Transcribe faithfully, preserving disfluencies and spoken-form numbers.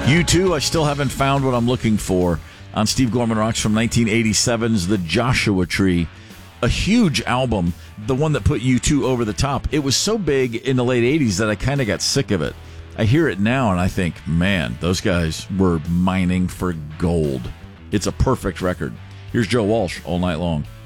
U two, I still haven't found what I'm looking for on Steve Gorman Rocks from nineteen eighty-seven's The Joshua Tree. A huge album, the one that put U two over the top. It was so big in the late eighties that I kind of got sick of it. I hear it now and I think, man, those guys were mining for gold. It's a perfect record. Here's Joe Walsh, All Night Long.